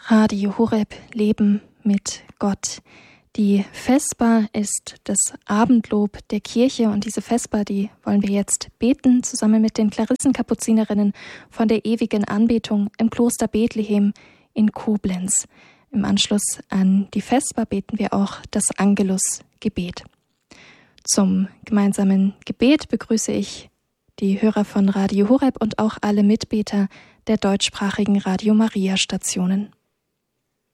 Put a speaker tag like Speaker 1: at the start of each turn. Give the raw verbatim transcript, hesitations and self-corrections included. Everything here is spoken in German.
Speaker 1: Radio Horeb, Leben mit Gott. Die Vesper ist das Abendlob der Kirche und diese Vesper, die wollen wir jetzt beten, zusammen mit den Klarissenkapuzinerinnen von der ewigen Anbetung im Kloster Bethlehem in Koblenz. Im Anschluss an die Vesper beten wir auch das Angelusgebet. Zum gemeinsamen Gebet begrüße ich die Hörer von Radio Horeb und auch alle Mitbeter der deutschsprachigen Radio Maria Stationen.